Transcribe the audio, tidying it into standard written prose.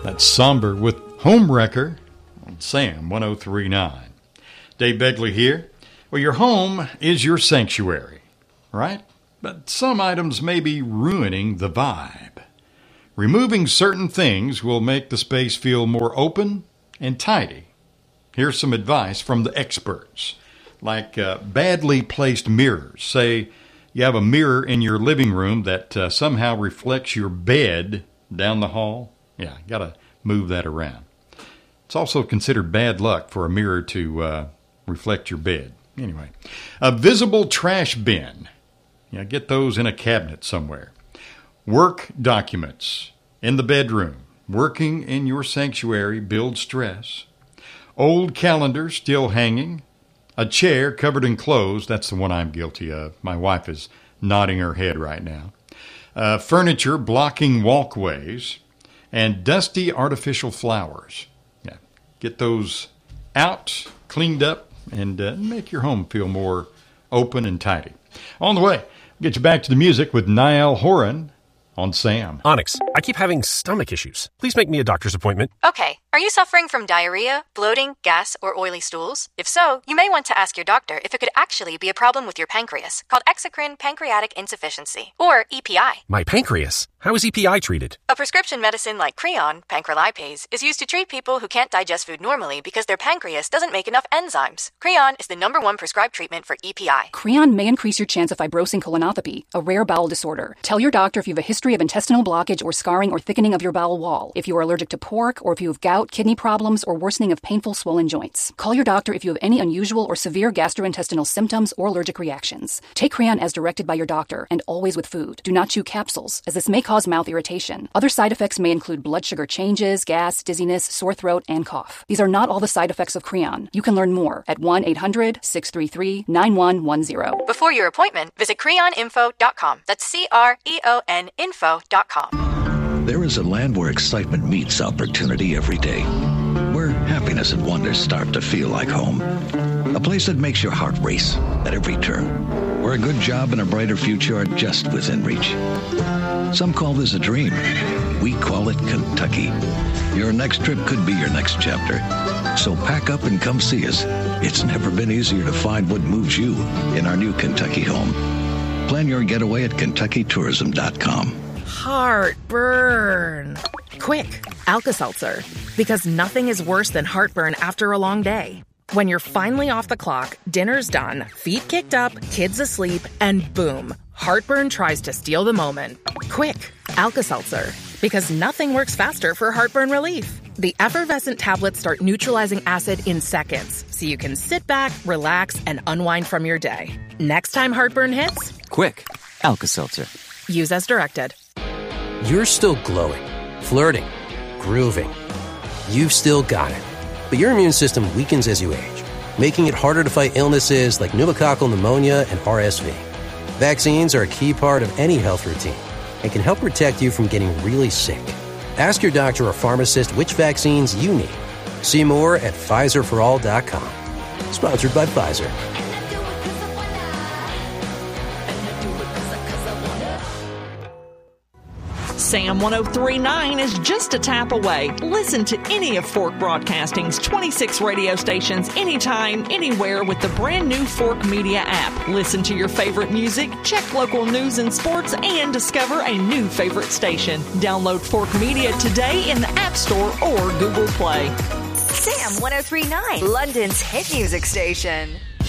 That's Somber with Homewrecker on Sam 103.9. Dave Begley here. Well, your home is your sanctuary, right? But some items may be ruining the vibe. Removing certain things will make the space feel more open and tidy. Here's some advice from the experts. Like badly placed mirrors. Say you have a mirror in your living room that somehow reflects your bed down the hall. Yeah, got to move that around. It's also considered bad luck for a mirror to reflect your bed. Anyway, a visible trash bin. Yeah, get those in a cabinet somewhere. Work documents in the bedroom. Working in your sanctuary builds stress. Old calendar still hanging. A chair covered in clothes. That's the one I'm guilty of. My wife is nodding her head right now. Furniture blocking walkways. And dusty artificial flowers. Yeah, get those out, cleaned up, and make your home feel more open and tidy. On the way, we'll get you back to the music with Niall Horan on Sam. Onyx, I keep having stomach issues. Please make me a doctor's appointment. Okay, are you suffering from diarrhea, bloating, gas, or oily stools? If so, you may want to ask your doctor if it could actually be a problem with your pancreas, called exocrine pancreatic insufficiency, or EPI. My pancreas? How is EPI treated? A prescription medicine like Creon, pancrelipase, is used to treat people who can't digest food normally because their pancreas doesn't make enough enzymes. Creon is the #1 prescribed treatment for EPI. Creon may increase your chance of fibrosing colonopathy, a rare bowel disorder. Tell your doctor if you have a history of intestinal blockage or scarring or thickening of your bowel wall, if you are allergic to pork, or if you have gout, kidney problems, or worsening of painful swollen joints. Call your doctor if you have any unusual or severe gastrointestinal symptoms or allergic reactions. Take Creon as directed by your doctor, and always with food. Do not chew capsules, as this may cause mouth irritation. Other side effects may include blood sugar changes, gas, dizziness, sore throat, and cough. These are not all the side effects of Creon. You can learn more at 1-800-633-9110. Before your appointment, visit creoninfo.com. That's CREON info.com. There is a land where excitement meets opportunity every day, where happiness and wonder start to feel like home. A place that makes your heart race at every turn, where a good job and a brighter future are just within reach. Some call this a dream. We call it Kentucky. Your next trip could be your next chapter. So pack up and come see us. It's never been easier to find what moves you in our new Kentucky home. Plan your getaway at KentuckyTourism.com. Heartburn. Quick, Alka-Seltzer. Because nothing is worse than heartburn after a long day. When you're finally off the clock, dinner's done, feet kicked up, kids asleep, and boom, heartburn tries to steal the moment. Quick, Alka-Seltzer. Because nothing works faster for heartburn relief. The effervescent tablets start neutralizing acid in seconds, so you can sit back, relax, and unwind from your day. Next time heartburn hits, quick, Alka-Seltzer. Use as directed. You're still glowing, flirting, grooving. You've still got it. But your immune system weakens as you age, making it harder to fight illnesses like pneumococcal pneumonia and RSV. Vaccines are a key part of any health routine and can help protect you from getting really sick. Ask your doctor or pharmacist which vaccines you need. See more at PfizerForAll.com. Sponsored by Pfizer. Sam 103.9 is just a tap away. Listen to any of Fork Broadcasting's 26 radio stations anytime, anywhere with the brand new Fork Media app. Listen to your favorite music, check local news and sports, and discover a new favorite station. Download Fork Media today in the App Store or Google Play. Sam 103.9, London's hit music station.